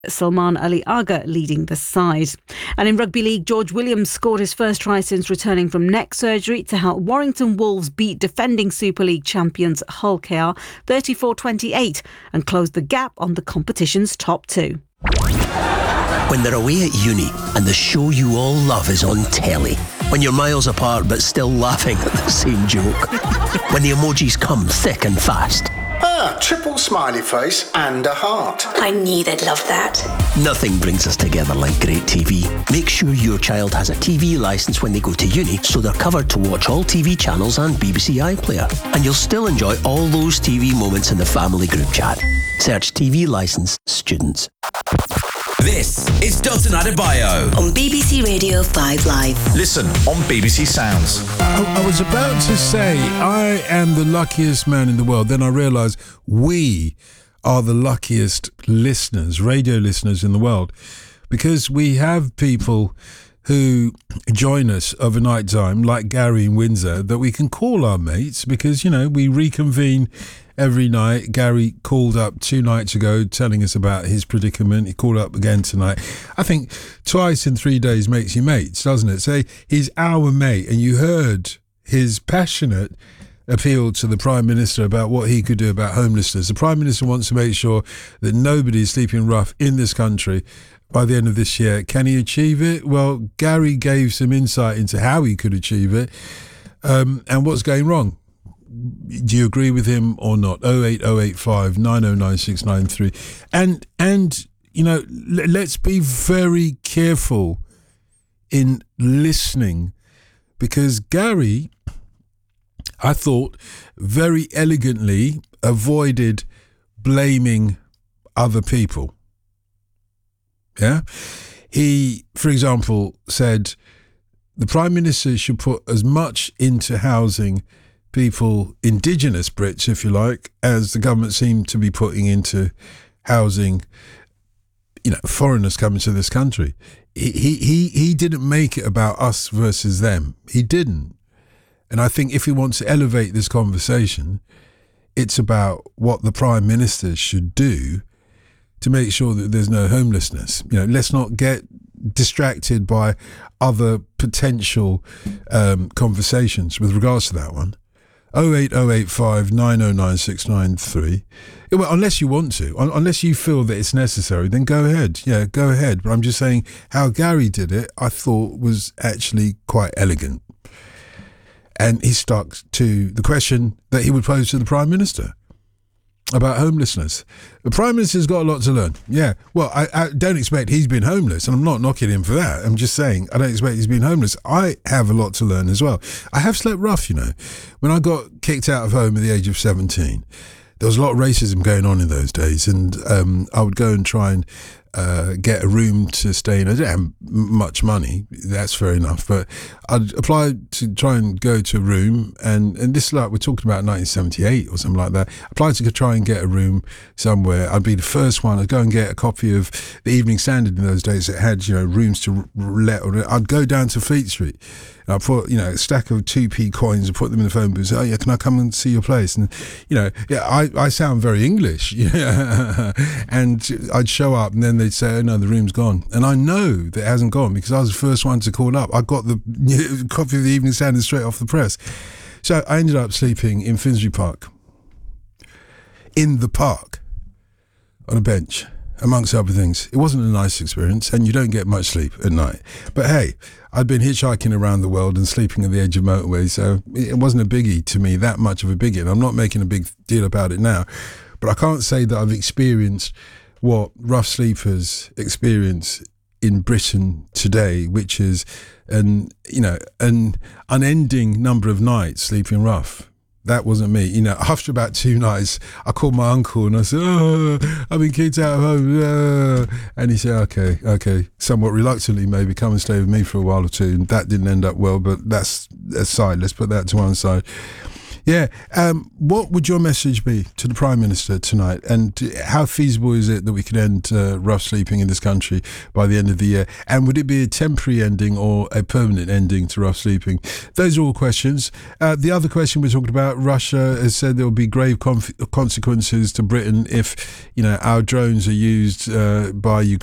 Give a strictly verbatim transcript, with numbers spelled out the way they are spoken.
Salman Ali Agha leading the side. And in rugby league, George Williams scored his first try since returning from neck surgery to help Warrington Wolves beat defending Super League champions Hull K R thirty-four twenty-eight and close the gap on the competition's top two. When they're away at uni and the show you all love is on telly. When you're miles apart but still laughing at the same joke. When the emojis come thick and fast. Ah, triple smiley face and a heart. I knew they'd love that. Nothing brings us together like great T V. Make sure your child has a T V licence when they go to uni so they're covered to watch all T V channels and B B C iPlayer. And you'll still enjoy all those T V moments in the family group chat. Search T V licence students. This is Dalton Adebayo on B B C Radio five Live. Listen on B B C Sounds. I, I was about to say I am the luckiest man in the world. Then I realised we are the luckiest listeners, radio listeners in the world, because we have people who join us overnight time, like Gary in Windsor, that we can call our mates because, you know, we reconvene every night. Gary called up two nights ago telling us about his predicament. He called up again tonight. I think twice in three days makes you mates, doesn't it? Say he's our mate, and you heard his passionate appeal to the Prime Minister about what he could do about homelessness. The Prime Minister wants to make sure that nobody is sleeping rough in this country by the end of this year. Can he achieve it? Well, Gary gave some insight into how he could achieve it um, and what's going wrong. Do you agree with him or not? oh eight oh eight five nine oh nine six nine three. And, and you know, l- let's be very careful in listening, because Gary, I thought, very elegantly avoided blaming other people. Yeah? He, for example, said the Prime Minister should put as much into housing people, indigenous Brits, if you like, as the government seemed to be putting into housing, you know, foreigners coming to this country. He, he, he didn't make it about us versus them. He didn't. And I think if he wants to elevate this conversation, it's about what the Prime Minister should do to make sure that there's no homelessness. You know, let's not get distracted by other potential um, conversations with regards to that one. oh eight oh eight five nine oh nine six nine three. Well, unless you want to, unless you feel that it's necessary, then go ahead. Yeah, go ahead. But I'm just saying how Gary did it, I thought was actually quite elegant. And he stuck to the question that he would pose to the Prime Minister about homelessness. The Prime Minister's got a lot to learn. Yeah, well, I, I don't expect he's been homeless, and I'm not knocking him for that. I'm just saying I don't expect he's been homeless. I have a lot to learn as well. I have slept rough, you know. When I got kicked out of home at the age of seventeen, there was a lot of racism going on in those days, and um, I would go and try and uh, get a room to stay in. I didn't have much money, that's fair enough, but I'd apply to try and go to a room, and, and this is like, we're talking about nineteen seventy-eight or something like that. Applied to try and get a room somewhere. I'd be the first one. I'd go and get a copy of the Evening Standard in those days that had, you know, rooms to let. I'd go down to Fleet Street, and I'd put, you know, a stack of two p coins and put them in the phone booth. Oh yeah, can I come and see your place? And, you know, yeah, I, I sound very English, yeah. And I'd show up, and then they'd say, oh no, the room's gone. And I know that it hasn't gone because I was the first one to call up. I got the copy of the Evening Standard straight off the press. So I ended up sleeping in Finsbury Park, in the park, on a bench, amongst other things. It wasn't a nice experience, and you don't get much sleep at night. But hey, I'd been hitchhiking around the world and sleeping at the edge of motorways, so it wasn't a biggie to me, that much of a biggie. And I'm not making a big deal about it now, but I can't say that I've experienced what rough sleepers experience in Britain today, which is an, you know, an unending number of nights sleeping rough. That wasn't me. You know, after about two nights, I called my uncle and I said, oh, I've been kicked out of home. Uh, and he said, okay, okay, somewhat reluctantly maybe come and stay with me for a while or two. And that didn't end up well, but that's aside. Let's put that to one side. Yeah. Um, what would your message be to the Prime Minister tonight? And how feasible is it that we could end uh, rough sleeping in this country by the end of the year? And would it be a temporary ending or a permanent ending to rough sleeping? Those are all questions. Uh, the other question we're talking about, Russia has said there will be grave conf- consequences to Britain if, you know, our drones are used uh, by Ukraine